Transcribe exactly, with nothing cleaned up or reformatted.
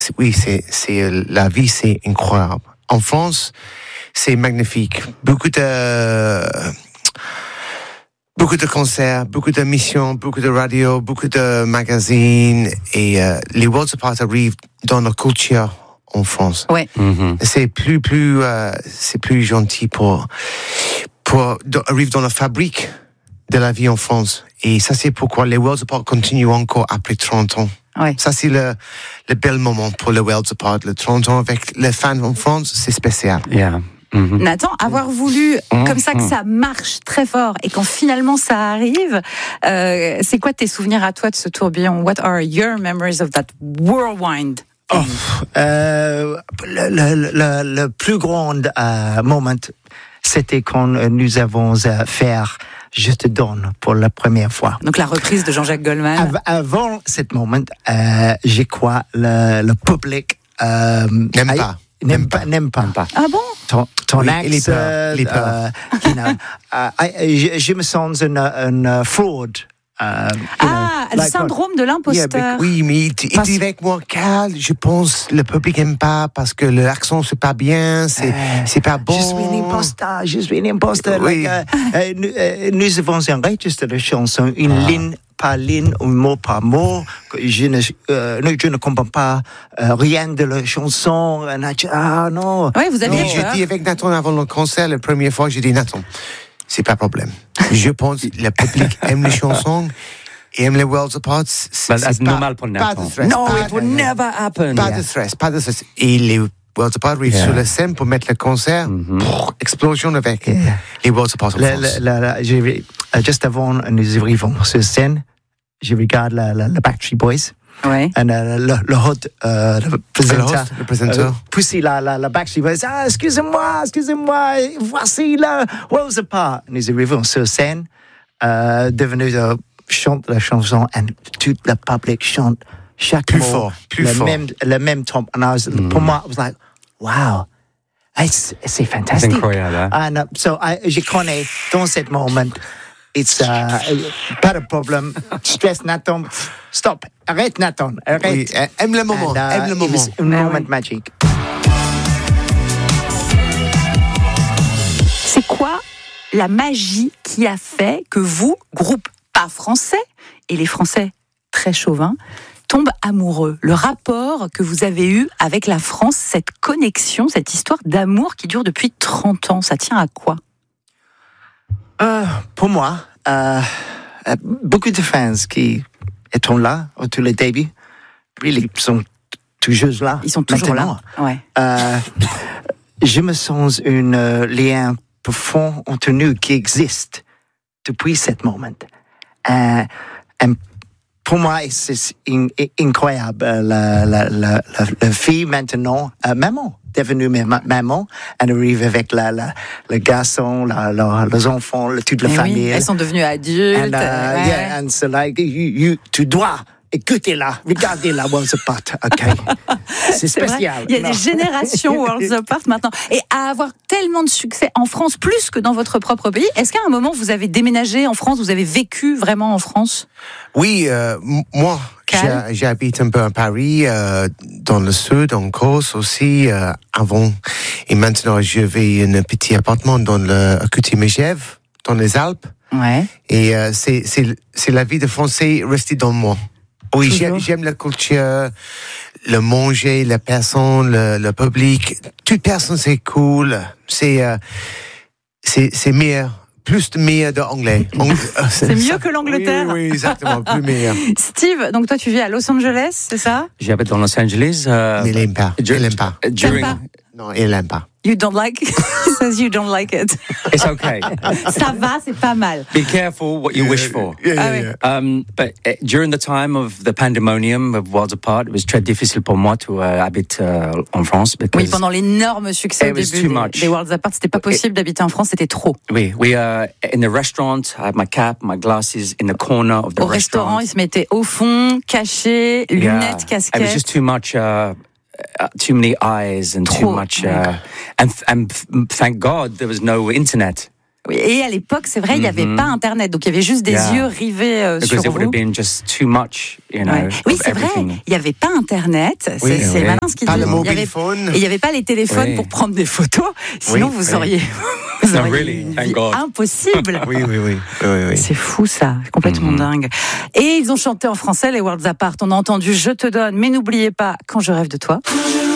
Oui, c'est, c'est, la vie, c'est incroyable. En France, c'est magnifique. Beaucoup de, beaucoup de concerts, beaucoup d'émissions, beaucoup de radios, beaucoup de magazines. Et euh, les Worlds Apart arrivent dans la culture en France. Ouais. Mm-hmm. C'est plus, plus, euh, c'est plus gentil pour, pour, arrive dans la fabrique de la vie en France. Et ça, c'est pourquoi les Worlds Apart continuent encore après trente ans. Ouais. Ça, c'est le, le bel moment pour le Worlds Apart. Le trente ans avec les fans en France, c'est spécial. Yeah. Mm-hmm. Nathan, avoir voulu mm-hmm. comme ça que ça marche très fort et quand finalement ça arrive, euh, c'est quoi tes souvenirs à toi de ce tourbillon? What are your memories of that whirlwind? Oh, euh, le, le, le, le plus grand euh, moment, c'était quand nous avons euh, fait Je te donne pour la première fois. Donc la reprise de Jean-Jacques Goldman. Av- avant ce moment, euh, je crois le, le public euh, n'aime a, pas. N'aime pas, n'aime pas. pas. Ah bon? Ton, ton oui, accent, il est peur. Il est peur. Uh, you know, uh, I, je, je me sens une, une fraude. Uh, ah, know, le like syndrome de l'imposteur. Yeah, oui, mais il, il dit avec moi, Carl, je pense le public n'aime pas parce que l'accent c'est pas bien, c'est, uh, c'est pas bon. Je suis un imposteur, je suis un imposteur. Oui. Like, uh, uh, nous, uh, nous avons enregistré la chanson, une ah. ligne par ligne, un mot par mot. Je ne, euh, je ne comprends pas euh, rien de la chanson. Ah non. Oui, vous avez dit. J'ai dit avec Nathan avant le concert, la première fois, j'ai dit Nathan, c'est pas problème. Je pense que le public aime les chansons et aime les Worlds Apart. C'est, c'est pas, normal pour Nathan. Pas de stress. No, pas it would never happen. Pas yeah. de stress, pas de stress. Et les Worlds Apart arrivent yeah. sur la scène pour mettre le concert. Mm-hmm. Pff, explosion avec yeah. les Worlds Apart en la, France. La, la, la, j'ai, juste avant nous arrivons sur la scène, je regarde la, la, la Backstreet Boys. Ouais. Et euh, le, le hôte, euh, le présenteur, le présenteur. Euh, pousser la, la, la Backstreet Boys. Ah, excusez-moi, excusez-moi, voici le Worlds Apart. Nous arrivons sur scène, euh, devenu euh, chante la chanson, et tout le public chante chaque plus mot, fort, plus le fort. même, le même temps. And I was, mm. Pour moi, I was like, wow. It's, c'est fantastique. C'est incroyable. Hein? And uh, so, I, je connais dans ce moment. It's uh, pas de problème. Stress, Nathan. Stop. Arrête, Nathan. Arrête. Oui, aime le moment. And, uh, aime le moment. It was un moment oui. magique. C'est quoi la magie qui a fait que vous, groupe pas français, et les Français très chauvins, tombent amoureux? Le rapport que vous avez eu avec la France, cette connexion, cette histoire d'amour qui dure depuis trente ans, ça tient à quoi? Euh, pour moi, euh, beaucoup de fans qui étaient là au tout le début, ils sont toujours là. Ils sont toujours maintenant. là. Ouais. Euh, je me sens un euh, lien profond entre nous qui existe depuis ce moment. Euh, et pour moi, c'est in, in, incroyable. La, la, la, la, la fille maintenant, euh, maman. Devenue maman, elle arrive avec la, la, le garçon, la, la, les enfants, la, toute la Mais famille. Oui, elles sont devenues adultes. And, uh, ouais. yeah, and so like, you, you, tu dois écouter-la, regardez-la Worlds Apart. OK. C'est spécial. Vrai. Il y a non. des générations Worlds Apart maintenant. Et à avoir tellement de succès en France, plus que dans votre propre pays, est-ce qu'à un moment, vous avez déménagé en France, vous avez vécu vraiment en France? Oui, euh, moi, j'habite un peu à Paris, euh, dans le sud, en Corse aussi, euh, avant. Et maintenant, je vais un petit appartement dans le Côte-Megève, dans les Alpes. Ouais. Et euh, c'est, c'est, c'est la vie de Français restée dans moi. Oui, j'aime, j'aime la culture, le manger, la personne, le, le public. Toute personne, c'est cool. C'est, euh, c'est, c'est meilleur. Plus de meilleur de anglais. Ang- c'est, c'est mieux que l'Angleterre. Oui, oui, exactement, plus meilleur. Steve, donc toi tu vis à Los Angeles, c'est ça? J'habite dans Los Angeles. Uh, Mais il n'aime pas. Il n'aime pas. During... pas. Non, il n'aime pas. You don't like? He says you don't like it. It's okay. Ça va, c'est pas mal. Be careful what you wish for. Yeah, yeah, yeah. Um, but uh, during the time of the pandemonium of Worlds Apart, it was très difficile pour moi to uh, habiter uh, en France. Oui, pendant l'énorme succès au début des, des Worlds Apart, c'était pas possible it, d'habiter en France, c'était trop. Oui, we are in the restaurant. I had my cap, my glasses in the corner of the au restaurant. Au restaurant, ils se mettaient au fond, cachés, lunettes, yeah. casquettes. It was just too much. Uh, Uh, too many eyes and Trop. too much, uh, and, and thank God there was no internet. Oui, et à l'époque, c'est vrai, il n'y avait Mhm. pas Internet, donc il y avait juste des Yeah. yeux rivés euh, Because sur it would vous. have been just too much, you know. Ouais. Oui, of c'est vrai, everything. il n'y avait pas Internet, c'est, Oui, c'est oui. malin ce qu'il Pas dit. le Il y mobile avait- phone. Et il n'y avait pas les téléphones Oui. pour prendre des photos, sinon Oui, vous oui. auriez, vous No, auriez really, une thank vie God. impossible. Oui, oui, oui. oui, oui. C'est fou ça, c'est complètement Mhm. dingue. Et ils ont chanté en français les Worlds Apart, on a entendu Je te donne, mais n'oubliez pas Quand je rêve de toi. Quand je